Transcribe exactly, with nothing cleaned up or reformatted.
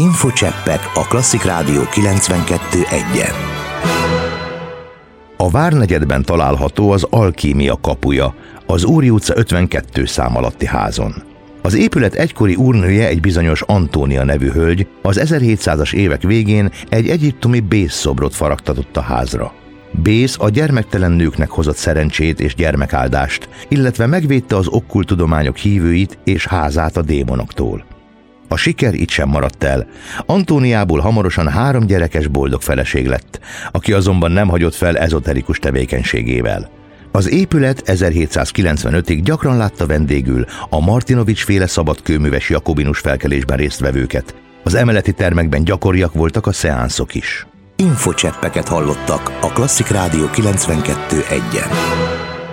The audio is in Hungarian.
Infocseppek a Klasszik Rádió kilencvenkettő egyen. A Várnegyedben található az Alkímia kapuja, az Úri utca ötvenkettő szám alatti házon. Az épület egykori úrnője, egy bizonyos Antónia nevű hölgy az ezerhétszázas évek végén egy egyiptomi Bész szobrot faragtatott a házra. Bész a gyermektelen nőknek hozott szerencsét és gyermekáldást, illetve megvédte az okkult tudományok hívőit és házát a démonoktól. A siker itt sem maradt el. Antóniából hamarosan három gyerekes boldog feleség lett, aki azonban nem hagyott fel ezoterikus tevékenységével. Az épület ezerhétszázkilencvenötig gyakran látta vendégül a Martinovics-féle szabadkőműves jakobinus felkelésben résztvevőket. Az emeleti termekben gyakoriak voltak a szeánszok is. Infocseppeket hallottak a Klasszik Rádió kilencvenkettő egyen.